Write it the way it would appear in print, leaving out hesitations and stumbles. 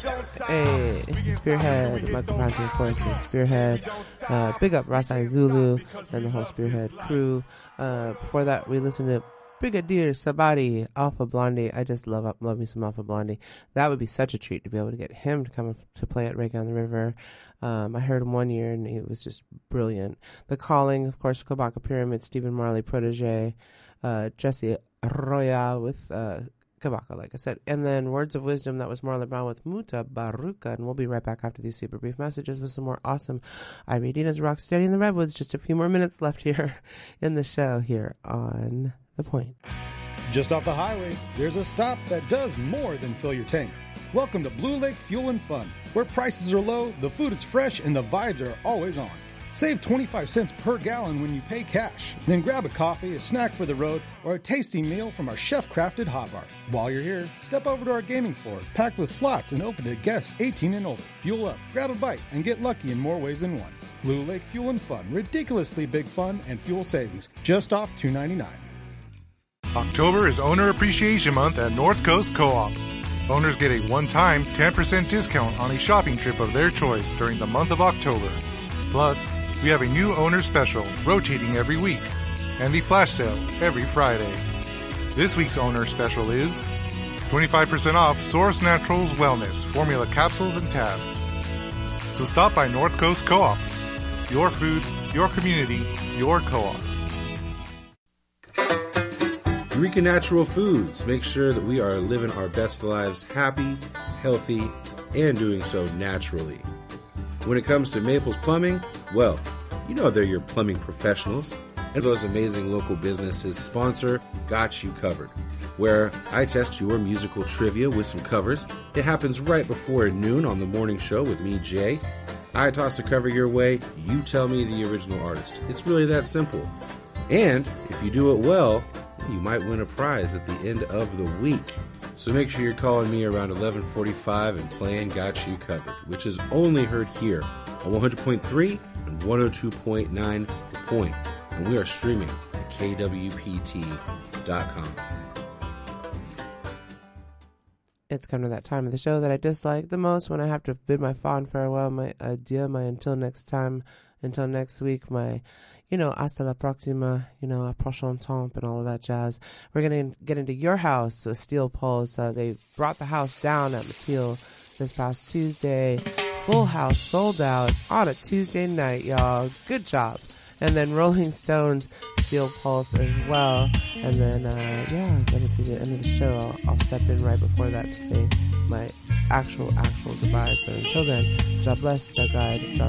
Hey, Spearhead, Michael Bronte, of course, and Spearhead. Big up Rasai Zulu and the whole Spearhead crew. Before that, we listened to Brigadier Sabati, Alpha Blondie. I just love me some Alpha Blondie. That would be such a treat to be able to get him to come to play at Reggae on the River. I heard him one year and he was just brilliant. The Calling, of course, Kabaka Pyramid, Stephen Marley Protege, Jesse Roya with Kabaka, like I said. And then Words of Wisdom, that was Marlon Brown with Muta Baruka. And we'll be right back after these super brief messages with some more awesome Ivy Dina's Rocksteady in the Redwoods. Just a few more minutes left here in the show here on The Point. Just off the highway, there's a stop that does more than fill your tank. Welcome to Blue Lake Fuel and Fun, where prices are low, the food is fresh, and the vibes are always on. Save 25 cents per gallon when you pay cash. Then grab a coffee, a snack for the road, or a tasty meal from our chef-crafted hot bar. While you're here, step over to our gaming floor, packed with slots and open to guests 18 and older. Fuel up, grab a bite, and get lucky in more ways than one. Blue Lake Fuel and Fun, ridiculously big fun and fuel savings, just off $2.99. October is Owner Appreciation Month at North Coast Co-op. Owners get a one-time 10% discount on a shopping trip of their choice during the month of October. Plus, we have a new owner special rotating every week and the flash sale every Friday. This week's owner special is 25% off Source Naturals Wellness Formula Capsules and Tabs. So stop by North Coast Co-op. Your food, your community, your co-op. Eureka Natural Foods makes sure that we are living our best lives happy, healthy, and doing so naturally. When it comes to Maples Plumbing, well, you know they're your plumbing professionals. And those amazing local businesses sponsor Got You Covered, where I test your musical trivia with some covers. It happens right before noon on the morning show with me, Jay. I toss a cover your way, you tell me the original artist. It's really that simple. And if you do it well, you might win a prize at the end of the week. So make sure you're calling me around 11:45 and playing Got You Covered, which is only heard here on 100.3 and 102.9 The Point. And we are streaming at kwpt.com. It's come to that time of the show that I dislike the most, when I have to bid my fond farewell, my adieu, my until next time, until next week, my, hasta la próxima, a prochain temps and all of that jazz. We're going to get into your house, Steel Pulse. They brought the house down at Mateel this past Tuesday. Full house, sold out on a Tuesday night, y'all. Good job. And then Rolling Stones, Steel Pulse as well. And then, getting to the end of the show, I'll step in right before that to say my actual goodbyes. But until then, God bless, God guide, God